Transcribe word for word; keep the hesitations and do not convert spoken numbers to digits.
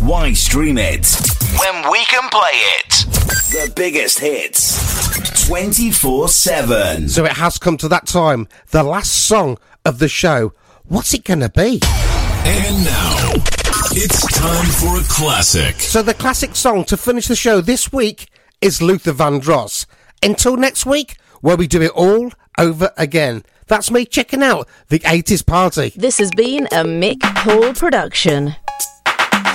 Why stream it when we can play it? The biggest hits, twenty-four seven. So it has come to that time, the last song of the show. What's it going to be? And now, it's time for a classic. So the classic song to finish the show this week is Luther Vandross. Until next week, where we do it all over again. That's me checking out the eighties party. This has been a Mick Paul production.